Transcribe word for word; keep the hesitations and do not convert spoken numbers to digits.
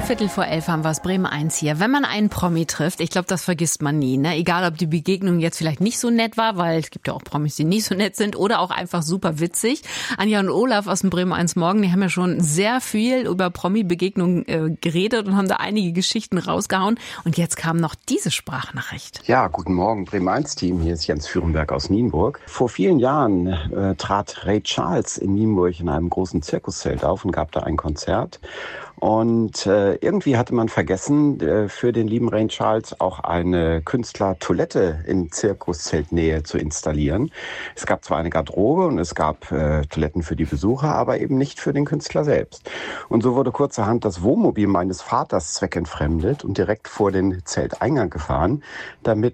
Viertel vor elf haben wir es, Bremen eins hier. Wenn man einen Promi trifft, ich glaube, das vergisst man nie, ne? Egal, ob die Begegnung jetzt vielleicht nicht so nett war, weil es gibt ja auch Promis, die nicht so nett sind, oder auch einfach super witzig. Anja und Olaf aus dem Bremen eins Morgen, die haben ja schon sehr viel über Promi-Begegnungen äh, geredet und haben da einige Geschichten rausgehauen. Und jetzt kam noch diese Sprachnachricht. Ja, guten Morgen, Bremen eins Team. Hier ist Jens Führenberg aus Nienburg. Vor vielen Jahren äh, trat Ray Charles in Nienburg in einem großen Zirkuszelt auf und gab da ein Konzert. Und äh, irgendwie hatte man vergessen, äh, für den lieben Ray Charles auch eine Künstler-Toilette in Zirkuszeltnähe zu installieren. Es gab zwar eine Garderobe und es gab äh, Toiletten für die Besucher, aber eben nicht für den Künstler selbst. Und so wurde kurzerhand das Wohnmobil meines Vaters zweckentfremdet und direkt vor den Zelteingang gefahren, damit